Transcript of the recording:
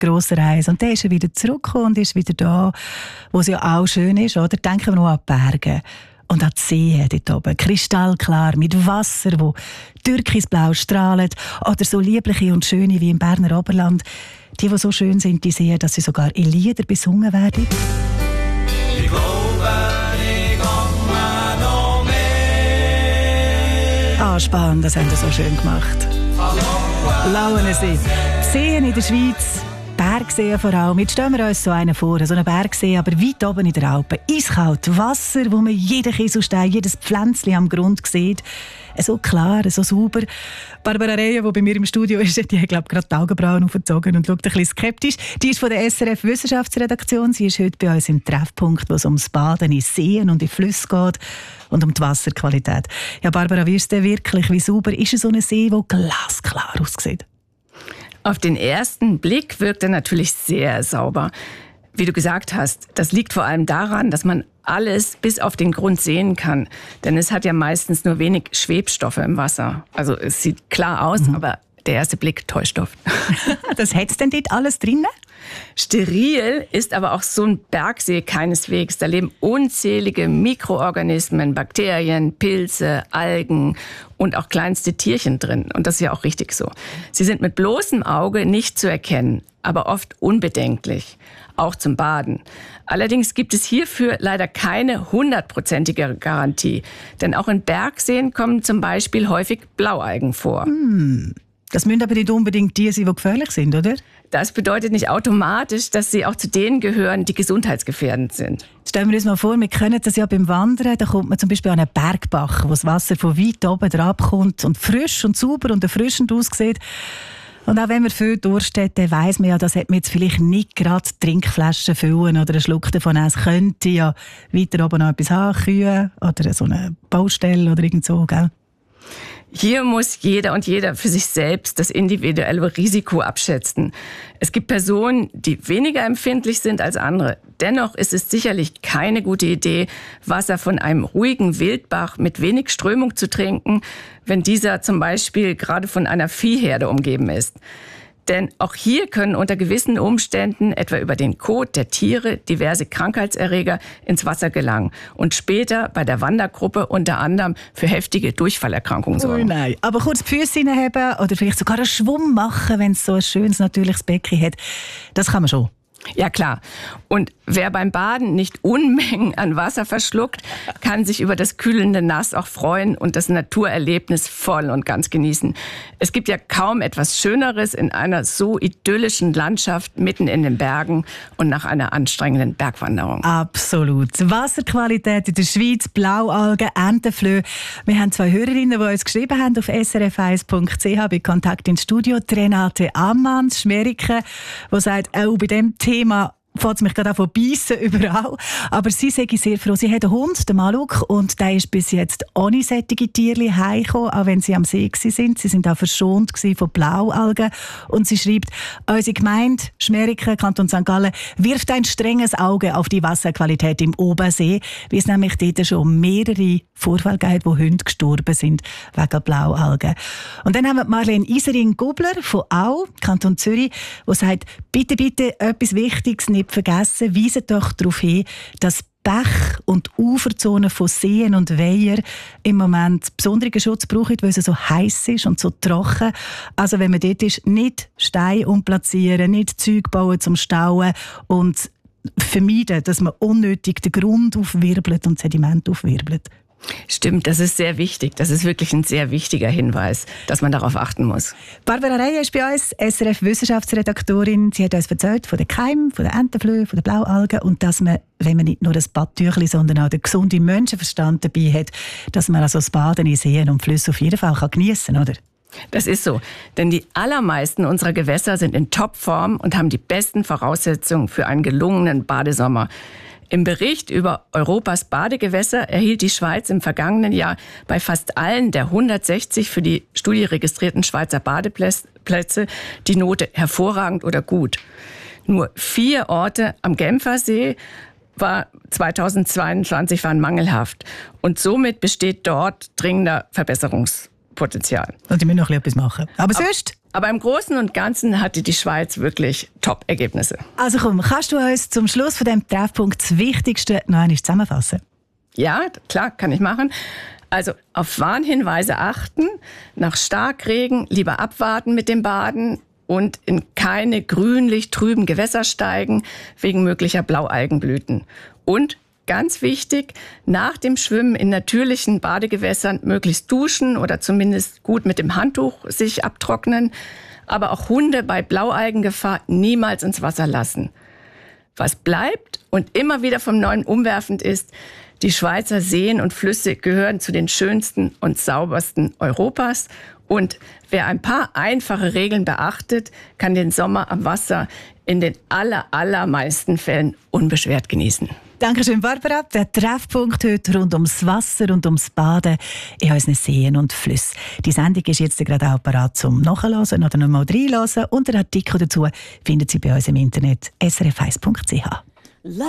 grosser Reise. Und dann ist er wieder zurückgekommen und ist wieder da, wo es ja auch schön ist. Oder? Denken wir noch an die Berge und an die See dort oben. Kristallklar, mit Wasser, wo türkisblau strahlt. Oder so liebliche und schöne wie im Berner Oberland. Die so schön sind, die sehen, dass sie sogar in Lieder besungen werden. Ich glaube, ich komme noch mehr. Spannend, das haben sie so schön gemacht. Lauensee. Seen in der Schweiz, Bergseen vor allem. Jetzt stellen wir uns so einen vor, so einen Bergsee, aber weit oben in der Alpen. Eiskalt Wasser, wo man jeden Kieselstein, jedes Pflänzchen am Grund sieht. So klar, so sauber. Barbara Reyer, die bei mir im Studio ist, die hat, glaube ich, gerade die Augenbrauen aufgezogen und schaut ein bisschen skeptisch. Die ist von der SRF Wissenschaftsredaktion. Sie ist heute bei uns im Treffpunkt, wo es ums Baden in Seen und in Flüssen geht und um die Wasserqualität. Ja, Barbara, wie ist es denn wirklich? Wie sauber ist so ein See, der glasklar aussieht? Auf den ersten Blick wirkt er natürlich sehr sauber. Wie du gesagt hast, das liegt vor allem daran, dass man alles bis auf den Grund sehen kann. Denn es hat ja meistens nur wenig Schwebstoffe im Wasser. Also es sieht klar aus, aber der erste Blick täuscht oft. Das hätt's denn dort alles drin? Steril ist aber auch so ein Bergsee keineswegs. Da leben unzählige Mikroorganismen, Bakterien, Pilze, Algen und auch kleinste Tierchen drin. Und das ist ja auch richtig so. Sie sind mit bloßem Auge nicht zu erkennen, aber oft unbedenklich, auch zum Baden. Allerdings gibt es hierfür leider keine 100%ige Garantie. Denn auch in Bergseen kommen zum Beispiel häufig Blaualgen vor. Das müssen aber nicht unbedingt die sein, die gefährlich sind, oder? Das bedeutet nicht automatisch, dass sie auch zu denen gehören, die gesundheitsgefährdend sind. Stellen wir uns mal vor, wir können das ja beim Wandern. Da kommt man zum Beispiel an einen Bergbach, wo das Wasser von weit oben drauf kommt und frisch und sauber und erfrischend aussieht. Und auch wenn man viel Durst hat, dann weiss man ja, dass man jetzt vielleicht nicht gerade Trinkflaschen füllen oder einen Schluck davon essen könnte. Ja, weiter oben noch etwas haben, oder so eine Baustelle oder irgend so, gell? Hier muss jeder und jeder für sich selbst das individuelle Risiko abschätzen. Es gibt Personen, die weniger empfindlich sind als andere. Dennoch ist es sicherlich keine gute Idee, Wasser von einem ruhigen Wildbach mit wenig Strömung zu trinken, wenn dieser zum Beispiel gerade von einer Viehherde umgeben ist. Denn auch hier können unter gewissen Umständen, etwa über den Kot der Tiere, diverse Krankheitserreger ins Wasser gelangen und später bei der Wandergruppe unter anderem für heftige Durchfallerkrankungen sorgen. Oh nein. Aber kurz die Füße hineinheben oder vielleicht sogar einen Schwumm machen, wenn es so ein schönes, natürliches Becken hat, das kann man schon. Ja, klar. Und wer beim Baden nicht Unmengen an Wasser verschluckt, kann sich über das kühlende Nass auch freuen und das Naturerlebnis voll und ganz genießen. Es gibt ja kaum etwas Schöneres in einer so idyllischen Landschaft mitten in den Bergen und nach einer anstrengenden Bergwanderung. Absolut. Wasserqualität in der Schweiz, Blaualgen, Entenflöhe. Wir haben 2 Hörerinnen, die uns geschrieben haben auf srf1.ch bei Kontakt ins Studio. Die Renate Ammans, Schmeriken, die sagt, auch bei dem Thema fängt es mich gerade an von beißen überall. Aber sie sagt sehr froh. Sie hat einen Hund, den Maluk, und der ist bis jetzt ohne solche Tierchen heimgekommen, auch wenn sie am See waren. Sie sind auch verschont von Blaualgen. Und sie schreibt, unsere Gemeinde Schmeriken, Kanton St. Gallen, wirft ein strenges Auge auf die Wasserqualität im Obersee, wie es nämlich dort schon mehrere Vorfälle gibt, wo Hunde gestorben sind wegen Blaualgen. Und dann haben wir Marlene Isering-Gubler von Au, Kanton Zürich, die sagt, bitte, bitte, etwas Wichtiges nicht vergessen, weisen doch darauf hin, dass Bäche und Uferzonen von Seen und Weiher im Moment besonderen Schutz brauchen, weil es so heiß ist und so trocken. Also wenn man dort ist, nicht Steine umplatzieren, nicht Zeug bauen zum Stauen und vermeiden, dass man unnötig den Grund aufwirbelt und Sediment aufwirbelt. Stimmt, das ist sehr wichtig. Das ist wirklich ein sehr wichtiger Hinweis, dass man darauf achten muss. Barbara Reyer ist bei uns, SRF-Wissenschaftsredaktorin. Sie hat uns erzählt von den Keimen, von den Entenflöhen, von den Blaualgen und dass man, wenn man nicht nur das Badtüchli, sondern auch den gesunden Menschenverstand dabei hat, dass man also das Baden in Seen und Flüssen auf jeden Fall geniessen kann, oder? Das ist so, denn die allermeisten unserer Gewässer sind in Topform und haben die besten Voraussetzungen für einen gelungenen Badesommer. Im Bericht über Europas Badegewässer erhielt die Schweiz im vergangenen Jahr bei fast allen der 160 für die Studie registrierten Schweizer Badeplätze die Note hervorragend oder gut. Nur 4 Orte am Genfersee 2022 waren mangelhaft. Und somit besteht dort dringender Verbesserungspotenzial. Und die müssen noch etwas machen. Aber sonst Aber im Großen und Ganzen hatte die Schweiz wirklich Top-Ergebnisse. Also komm, kannst du uns zum Schluss von diesem Treffpunkt das Wichtigste noch einmal zusammenfassen? Ja, klar, kann ich machen. Also auf Warnhinweise achten, nach Starkregen lieber abwarten mit dem Baden und in keine grünlich trüben Gewässer steigen wegen möglicher Blaualgenblüten. Und ganz wichtig, nach dem Schwimmen in natürlichen Badegewässern möglichst duschen oder zumindest gut mit dem Handtuch sich abtrocknen. Aber auch Hunde bei Blaualgengefahr niemals ins Wasser lassen. Was bleibt und immer wieder vom Neuen umwerfend ist, die Schweizer Seen und Flüsse gehören zu den schönsten und saubersten Europas. Und wer ein paar einfache Regeln beachtet, kann den Sommer am Wasser in den allermeisten Fällen unbeschwert genießen. Dankeschön, Barbara. Der Treffpunkt heute rund ums Wasser und ums Baden in unseren Seen und Flüssen. Die Sendung ist jetzt gerade auch parat zum Nachhören oder nochmal reinhören. Und den Artikel dazu finden Sie bei uns im Internet srf1.ch.